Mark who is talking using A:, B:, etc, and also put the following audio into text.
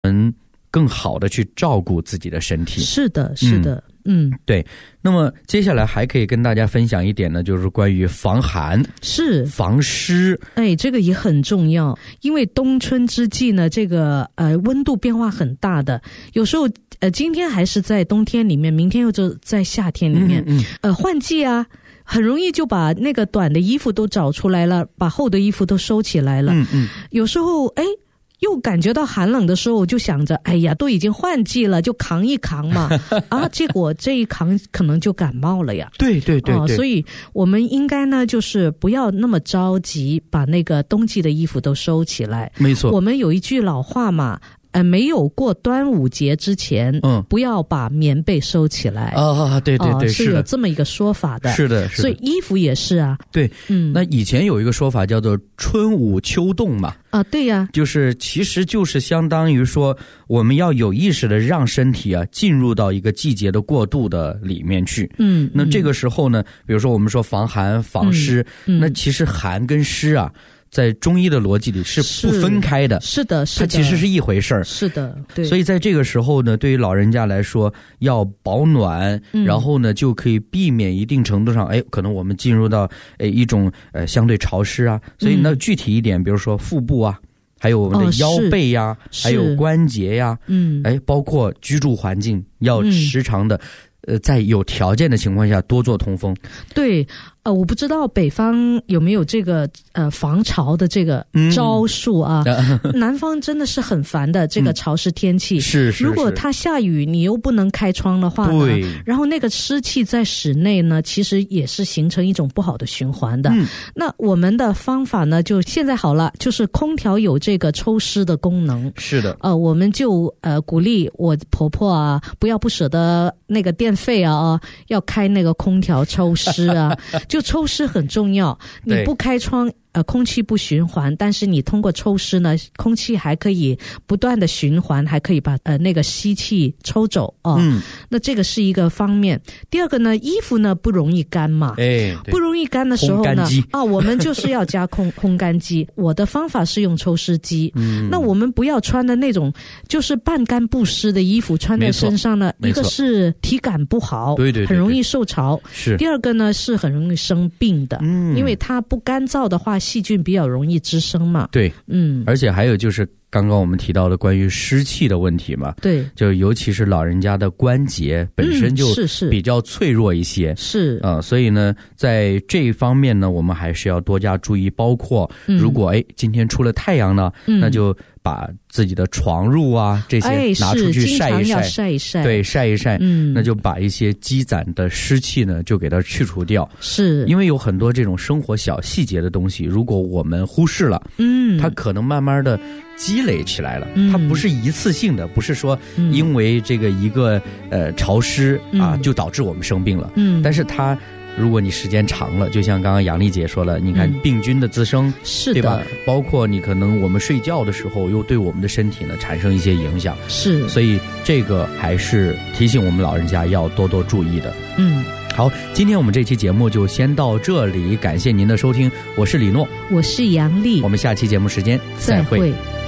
A: 更好的去照顾自己的身体。
B: 是的，是的。
A: 对。那么接下来还可以跟大家分享一点呢，就是关于防寒、
B: 是
A: 防湿。
B: 这个也很重要，因为冬春之际呢，这个温度变化很大的，有时候今天还是在冬天里面，明天又就在夏天里面，换季啊。很容易就把那个短的衣服都找出来了，把厚的衣服都收起来了。有时候又感觉到寒冷的时候，我就想着哎呀，都已经换季了，就扛一扛嘛。结果这一扛可能就感冒了呀。对，所以我们应该呢就是不要那么着急把那个冬季的衣服都收起来。没错，我们有一句老话嘛，没有过端午节之前，不要把棉被收起来。对，是有这么一个说法的。是的，所以衣服也是啊。对，
A: 那以前有一个说法叫做春捂秋冻嘛。
B: 对呀，
A: 其实就是相当于说，我们要有意识的让身体进入到一个季节的过渡的里面去。那这个时候呢，比如说我们说防寒防湿，那其实寒跟湿在中医的逻辑里是不分开的。是的，它其实是一回事儿。是的，对。所以在这个时候呢，对于老人家来说要保暖，然后呢就可以避免一定程度上可能我们进入到一种相对潮湿啊。所以呢具体一点，比如说腹部啊，还有我们的腰背呀，还有关节呀，包括居住环境要时常的在有条件的情况下多做通风。对。我不知道北方有没有这个防潮的这个招数啊。南方真的是很烦的，这个潮湿天气。是。如果它下雨你又不能开窗的话呢，然后那个湿气在室内呢，其实也是形成一种不好的循环的。那我们的方法呢，就现在好了，就是空调有这个抽湿的功能。是的。我们就鼓励我婆婆啊，不舍得那个电费啊，要开那个空调抽湿啊。就抽湿很重要，你不开窗空气不循环，但是你通过抽湿呢，空气还可以不断的循环，还可以把那个吸气抽走那这个是一个方面。第二个呢，衣服呢不容易干嘛，不容易干的时候呢我们就是要加烘干机。我的方法是用抽湿机。那我们不要穿的那种就是半干不湿的衣服穿在身上呢，一个是体感不好，对，很容易受潮。是。第二个呢是很容易生病的，因为它不干燥的话，细菌比较容易滋生嘛。对，而且还有就是刚刚我们提到的关于湿气的问题嘛。对，就尤其是老人家的关节本身就比较脆弱一些。是所以呢，在这一方面呢，我们还是要多加注意。包括如果今天出了太阳呢，那就把自己的床褥啊这些拿出去晒一晒。对，晒一晒。那就把一些积攒的湿气呢，就给它去除掉。是，因为有很多这种生活小细节的东西，如果我们忽视了，它可能慢慢的积累起来了。它不是一次性的，不是说因为这个一个潮湿就导致我们生病了。但是它如果你时间长了，就像刚刚杨丽姐说了，你看病菌的滋生，是的，对吧？包括你可能我们睡觉的时候又对我们的身体呢产生一些影响。是，所以这个还是提醒我们老人家要多多注意的。好，今天我们这期节目就先到这里，感谢您的收听，我是李诺，
B: 我是杨丽，
A: 我们下期节目时间再会。